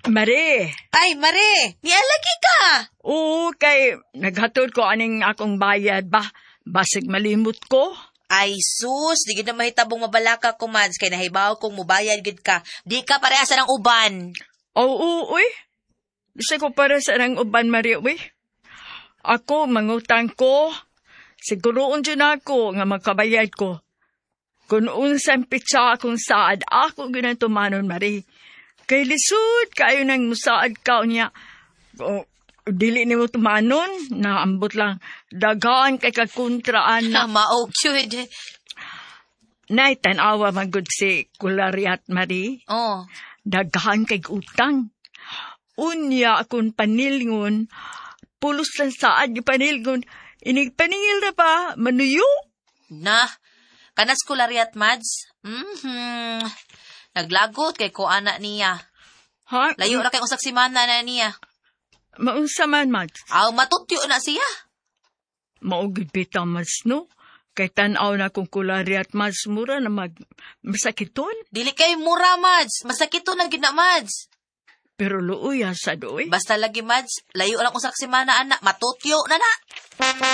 Mare, Ay, Mare, nialagi ka. oo kay naghatod ko aning akong bayad ba? Basig malimot ko. Ay, sus, di gid na mahitabong mabalaka ko, Mads, kay nahibaw kong mubayad gid ka. Di ka parehasa ng uban. Oo, uy. Bisa ko para sa nang uban, Mare, uy. Ako, mangutang ko. Siguroon dyan ako nga magkabayad ko. Kung unsang pitsa akong saad, ako ginatumanon, Mare. Kay lisod, kayo nang musaad ka niya. O, dili ni mo tumanon, naambot lang. Dagaan kay kakontraan na. Maog yun. Nay, tanawa magod si Kulariat, Mare. Oh, Dagahan kay utang. Unya akong panilngon, pulos lang saad yung panilngon. Inigpaningil na pa, manuyo. na. Kanas ko lariat, Mads. Naglagot kay ko anak niya. Ha? Layo ra kay usak simana na niya. Maunsa man, Mads. Aw, matutyo na siya. Maugid bita, Mads, no? Kay tanaw na kung Kulariat, Mads, mura na masakiton. Dili kay mura, Mads. Masakito na gid na, Mads. Pero luuya sa doy. Basta lagi, Mads. Layo lang usak simana anak. Matutyo na na.